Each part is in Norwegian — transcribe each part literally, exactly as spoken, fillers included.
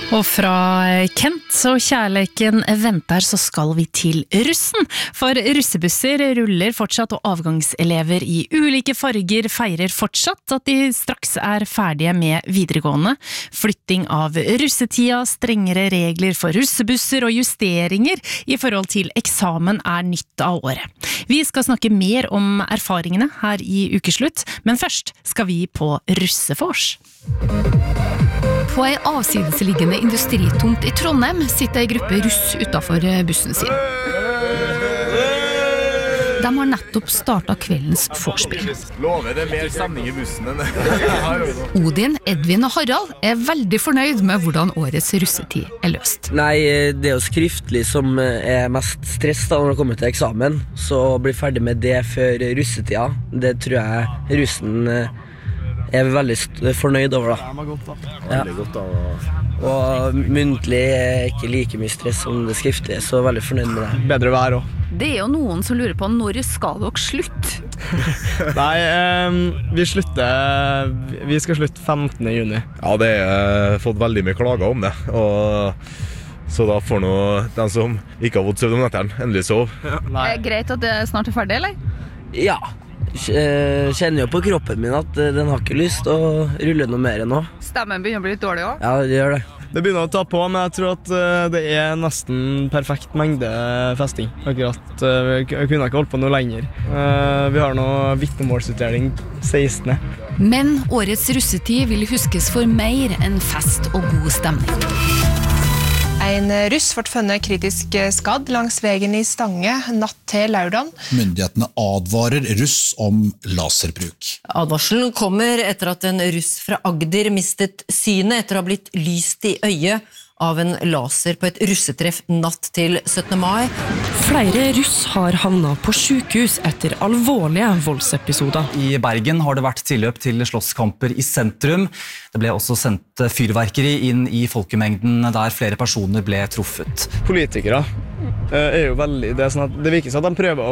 Og fra Kent og kjærleiken venter, så skal vi til russen. For russebusser ruller fortsatt, og avgangselever i ulike farger feirer fortsatt at de straks er ferdige med videregående. Flytting av russetida, strengere regler for russebusser og justeringer i forhold til eksamen er nytt av året. Vi skal snakke mer om erfaringene her i ukeslutt, men først skal vi på russefors. På ei avsidesliggende industritomt i Trondheim sitter ei gruppe russ utenfor bussen sin. De har nettopp startet kveldens vorspiel. Lover det mer stemning i bussen enn Odin, Edvin og Harald er veldig fornøyd med hvordan årets russetid er løst. Nei, det er jo skriftlig som er mest stress da når det kommer til eksamen, så å bli ferdig med det før russetida, det tror jeg russen er veldig fornøyd over da. Det var godt da. Ja. Veldig godt da. Og muntlig er ikke like mye stress som det skriftlige, så veldig fornøyd med det. Bedre vær også. Det er jo noen som lurer på når skal dere slutte? Nei, eh, vi slutter, vi skal slutte femtende juni. Ja, det har fått veldig mye klager om det, og så da får nå den som ikke har fått søvn om netteren endelig sove. Ja. Er det greit at det snart er ferdig, eller? Ja. Kjenner jo på kroppen min at den har ikke lyst å rulle noe mer nå. Stemmen begynner å bli litt dårlig også? Ja, det gjør det. Det begynner å ta på, men jeg tror at det er nesten perfekt mengde festing. Akkurat, vi kunne ikke holdt på noe lenger. Vi har nå vitnemålsutdeling sekstende Men årets russetid vil huskes for mer enn fest og god stemning. En russ ble funnet kritisk skadd langs veien i Stange natt til lørdag. Myndighetene advarer russ om laserbruk. Advarselen kommer etter at en russ fra Agder mistet synet etter å ha blitt lyst i øyet av en laser på et russetreff natt til syttende mai. Flere russ har havnet på sykehus etter alvorlige voldsepisoder. I Bergen har det vært tilløp til slåsskamper i sentrum. Det ble også sendt fyrverkeri inn i folkemengden der flere personer ble truffet. Politikere er jo veldig, det er sånn at det virker som at de prøver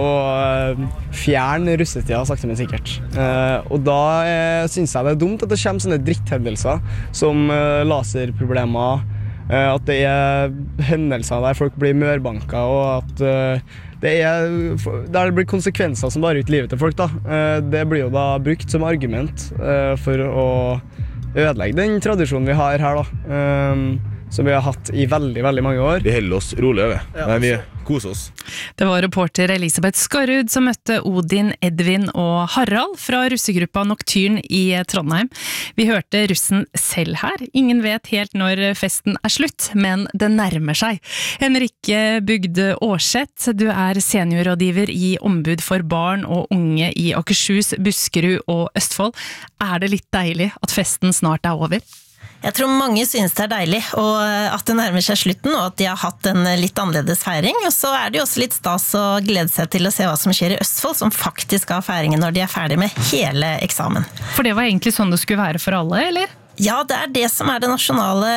å fjerne russetida sakte men sikkert. Og da synes jeg det er dumt at det kommer sånne dritthendelser som laserproblemer, at det er hendelser der folk blir mørbanka, og at det er, der det blir konsekvenser som varer ut livet til folk da. Det blir jo da brukt som argument for å ødelegge den tradisjonen vi har her da, som vi har hatt i veldig, veldig mange år. Vi holder oss rolig over, ja. Men vi koser oss. Det var reporter Elisabeth Skarrud som møtte Odin, Edvin og Harald fra russegruppa Nocturne i Trondheim. Vi hørte russen selv her. Ingen vet helt når festen er slutt, men det nærmer seg. Henrikke Bugde Årseth, du er seniorrådgiver i Ombud for barn og unge i Akershus, Buskerud og Østfold. Er det litt deilig at festen snart er over? Jeg tror mange synes det er deilig, og at det nærmer seg slutten, og at de har hatt en litt annerledes feiring. Og så er det jo også litt stas å glede seg til å se hva som skjer i Østfold, som faktisk har feiringen når de er ferdig med hele eksamen. For det var egentlig sånn det skulle være for alle, eller? Ja, det er det som er det nasjonale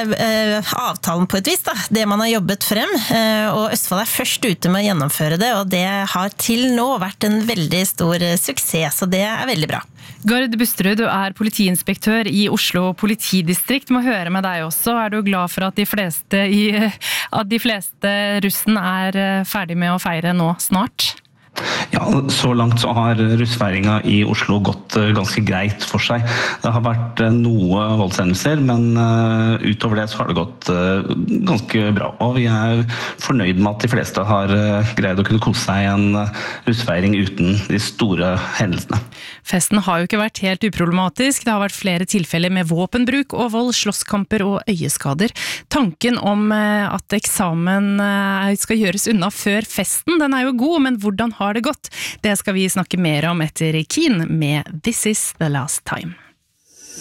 eh, avtalen på et vis, da. Det man har jobbet frem, eh, og Østfold er først ute med å gjennomføre det, og det har til nå vært en veldig stor suksess, så det er veldig bra. Gard Busterud, du er politiinspektør i Oslo politidistrikt. Må høre med deg også. Er du glad for at de fleste, i, at de fleste russen er ferdig med å feire nå snart? Ja, så langt så har russfeiringa i Oslo gått ganske greit for seg. Det har vært noe voldshendelser, men utover det så har det gått ganske bra. Og vi er fornøyd med at de fleste har greid å kunne kose seg i en russfeiring uten de store hendelsene. Festen har jo ikke vært helt uproblematisk. Det har vært flere tilfeller med våpenbruk og vold, slåsskamper og øyeskader. Tanken om at eksamen skal gjøres unna før festen, den er jo god, men hvordan har det gått? Det skal vi snakke mer om etter Keen med This Is The Last Time.